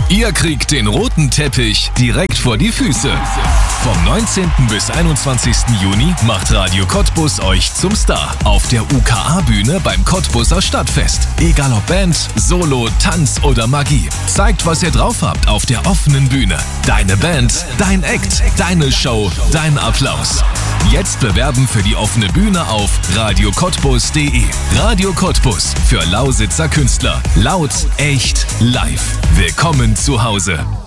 Ihr kriegt den roten Teppich direkt vor die Füße. Vom 19. bis 21. Juni macht Radio Cottbus euch zum Star auf der UKA-Bühne beim Cottbuser Stadtfest. Egal ob Band, Solo, Tanz oder Magie. Zeigt, was ihr drauf habt auf der offenen Bühne. Deine Band, dein Act, deine Show, dein Applaus. Jetzt bewerben für die offene Bühne auf radiocottbus.de. Radio Cottbus für Lausitzer Künstler. Laut, echt, live. Willkommen zu Hause.